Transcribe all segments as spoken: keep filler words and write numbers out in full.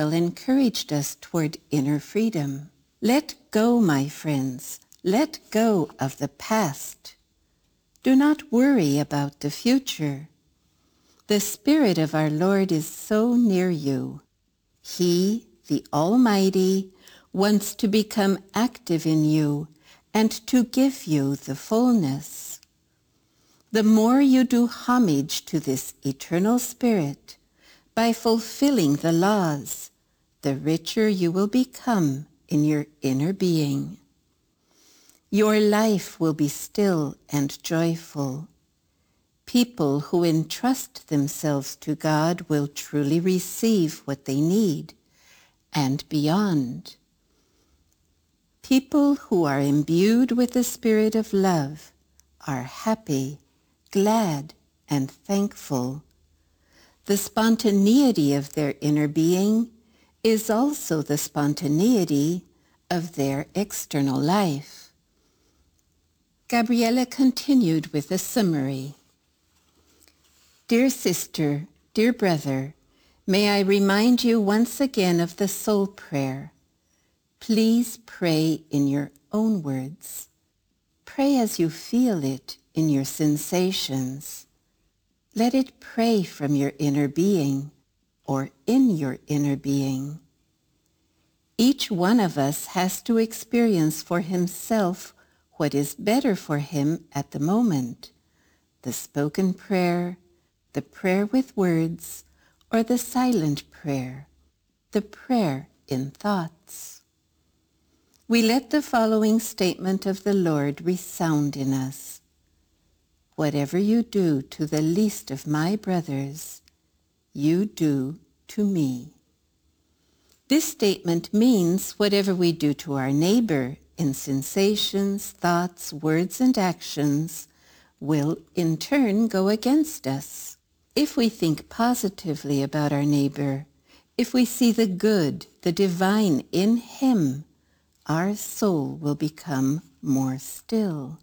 Emmanuel encouraged us toward inner freedom. Let go, my friends. Let go of the past. Do not worry about the future. The Spirit of our Lord is so near you. He, the Almighty, wants to become active in you and to give you the fullness. The more you do homage to this eternal Spirit by fulfilling the laws, the richer you will become in your inner being. Your life will be still and joyful. People who entrust themselves to God will truly receive what they need and beyond. People who are imbued with the spirit of love are happy, glad, and thankful. The spontaneity of their inner being is also the spontaneity of their external life. Gabriela continued with a summary. Dear sister, dear brother, may I remind you once again of the soul prayer. Please pray in your own words. Pray as you feel it in your sensations. Let it pray from your inner being or in your inner being. Each one of us has to experience for himself what is better for him at the moment, the spoken prayer, the prayer with words, or the silent prayer, the prayer in thoughts. We let the following statement of the Lord resound in us. Whatever you do to the least of my brothers, you do to me. This statement means whatever we do to our neighbor in sensations, thoughts, words, and actions will in turn go against us. If we think positively about our neighbor, if we see the good, the divine in him, our soul will become more still.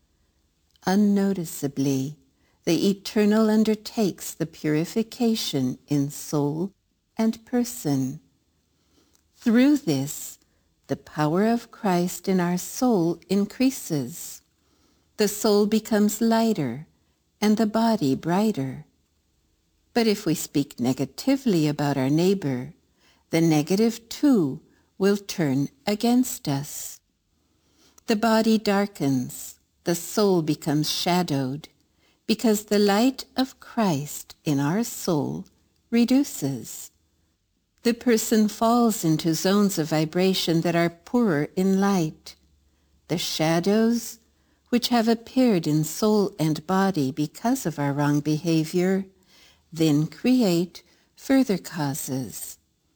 Unnoticeably, the Eternal undertakes the purification in soul and person. Through this, the power of Christ in our soul increases. The soul becomes lighter and the body brighter. But if we speak negatively about our neighbor, the negative too will turn against us. The body darkens, the soul becomes shadowed, because the light of Christ in our soul reduces. The person falls into zones of vibration that are poorer in light. The shadows, which have appeared in soul and body because of our wrong behavior, then create further causes.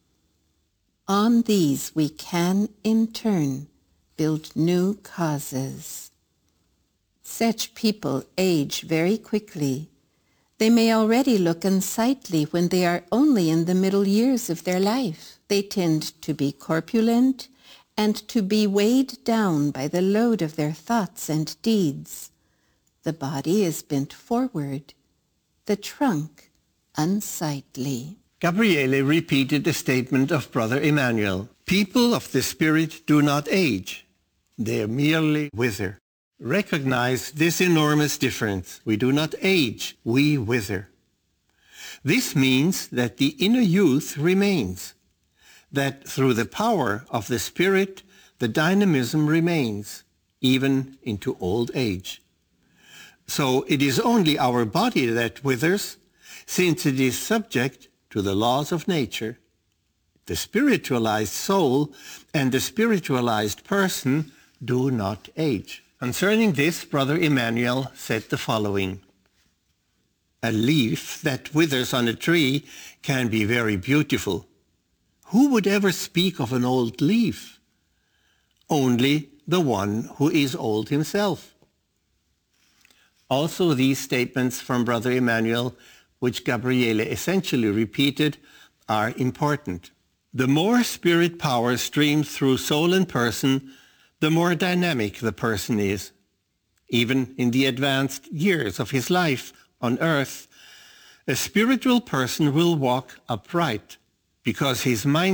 On these we can, in turn, build new causes. Such people age very quickly. They may already look unsightly when they are only in the middle years of their life. They tend to be corpulent and to be weighed down by the load of their thoughts and deeds. The body is bent forward, the trunk unsightly. Gabriele repeated the statement of Brother Emmanuel. People of the Spirit do not age. They merely wither. Recognize this enormous difference. We do not age, we wither. This means that the inner youth remains, that through the power of the Spirit, the dynamism remains, even into old age. So it is only our body that withers, since it is subject to the laws of nature. The spiritualized soul and the spiritualized person do not age. Concerning this, Brother Emmanuel said the following. A leaf that withers on a tree can be very beautiful. Who would ever speak of an old leaf? Only the one who is old himself. Also, these statements from Brother Emmanuel, which Gabriele essentially repeated, are important. The more spirit power streams through soul and person, the more dynamic the person is. Even in the advanced years of his life on earth, a spiritual person will walk upright because his mind